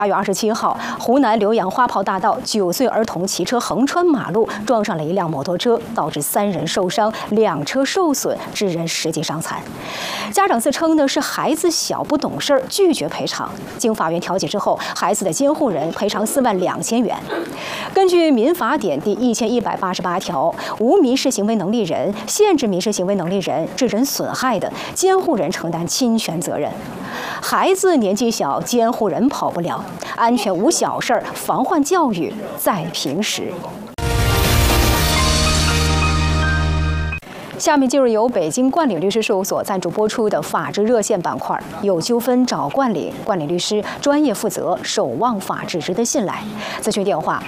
8月27号，湖南浏阳花炮大道，9岁儿童骑车横穿马路，撞上了一辆摩托车，导致3人受伤，2车受损，致人10级伤残。家长自称呢是孩子小不懂事儿，拒绝赔偿。经法院调解之后，孩子的监护人赔偿4万2千元。根据《民法典》第1188条，无民事行为能力人、限制民事行为能力人致人损害的，监护人承担侵权责任。孩子年纪小，监护人跑不了。安全无小事儿，防患教育在平时。下面进入由北京冠领律师事务所赞助播出的法治热线板块，有纠纷找冠领，冠领律师专业负责，守望法治，值得信赖。咨询电话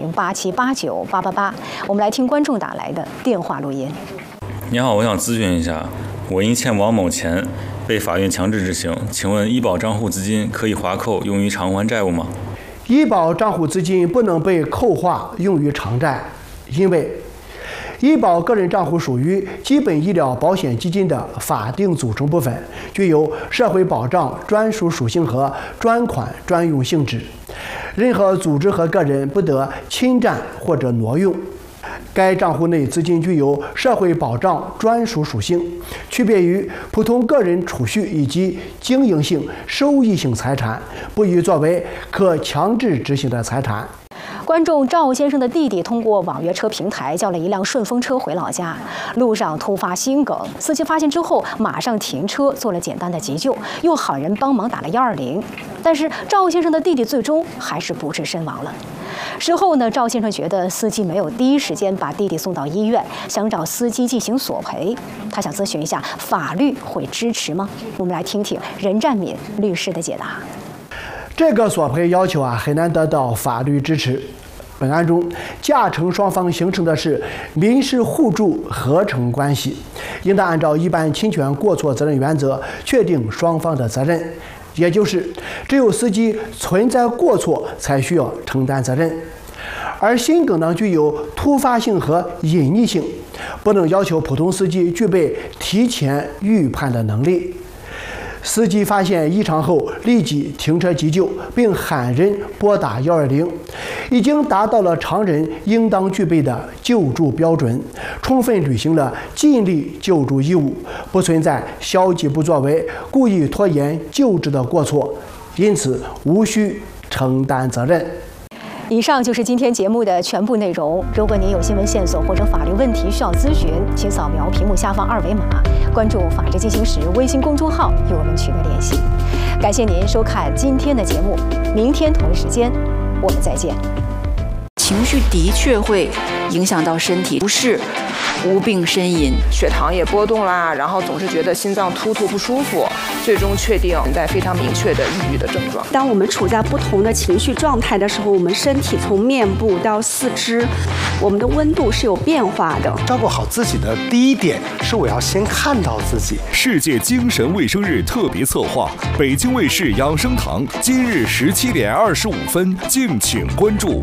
400-8789-888。我们来听观众打来的电话录音。 你好，我想咨询一下，我因欠王某钱被法院强制执行，请问医保账户资金可以划扣用于偿还债务吗？ 医保账户资金不能被扣划用于偿债，因为医保个人账户属于基本医疗保险基金的法定组成部分，具有社会保障专属属性和专款专用性质，任何组织和个人不得侵占或者挪用。该账户内资金具有社会保障专属属性，区别于普通个人储蓄以及经营性、收益性财产，不宜作为可强制执行的财产。 观众赵先生的弟弟通过网约车平台叫了一辆顺风车回老家，路上突发心梗，司机发现之后马上停车做了简单的急救，又喊人帮忙打了120，但是赵先生的弟弟最终还是不治身亡了。事后呢，赵先生觉得司机没有第一时间把弟弟送到医院，想找司机进行索赔。他想咨询一下，法律会支持吗？我们来听听任占敏律师的解答。 这个索赔要求很难得到法律支持。本案中，驾乘双方形成的是民事互助合成关系，应当按照一般侵权过错责任原则确定双方的责任，也就是只有司机存在过错才需要承担责任。而心梗呢，具有突发性和隐匿性，不能要求普通司机具备提前预判的能力。司机发现异常后立即停车急救，并喊人拨打120，已经达到了常人应当具备的救助标准，充分履行了尽力救助义务，不存在消极不作为、故意拖延救治的过错，因此无需承担责任。 以上就是今天节目的全部内容。如果您有新闻线索或者法律问题需要咨询，请扫描屏幕下方2维码，关注法治进行时微信公众号与我们取得联系。感谢您收看今天的节目，明天同一时间我们再见。 情绪的确会影响到身体，不是无病呻吟， 血糖也波动啦，然后总是觉得心脏突突不舒服，最终确定存在非常明确的抑郁的症状。 当我们处在不同的情绪状态的时候，我们身体从面部到四肢，我们的温度是有变化的。 照顾好自己的第一点是我要先看到自己。 世界精神卫生日特别策划，北京卫视养生堂，今日17点25分，敬请关注。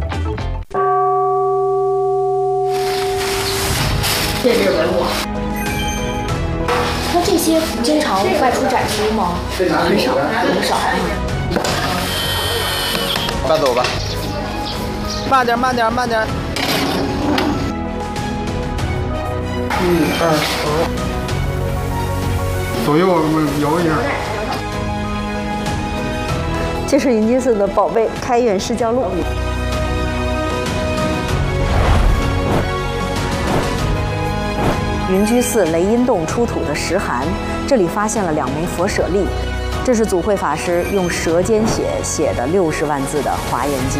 列日为我。那这些经常外出展出吗？很少，很少。 慢走吧。慢点，慢点，慢点。 1、2、左右摇一下。 这是云居寺的宝贝开元释教录。云居寺雷音洞出土的石函，这里发现了2枚佛舍利，这是祖慧法师用舌尖写的60万字的《华严经》。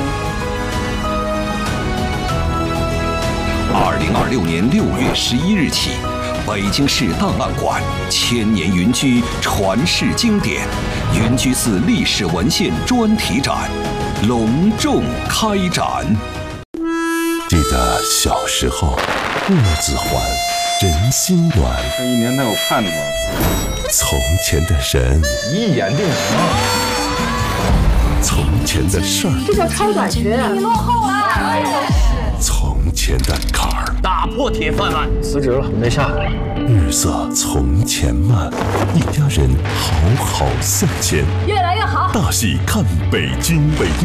2026年6月11日起，北京市档案馆千年云居传世经典云居寺历史文献专题展隆重开展。 记得小时候，木子还。人心暖， 这1年才有盼头。 从前的人一眼定情， 从前的事儿， 这叫超短学，你落后了。 从前的坎儿， 打破铁饭碗。 辞职了，没下来。 日色从前慢，一家人好好向前， 越来越好。 大戏看北京。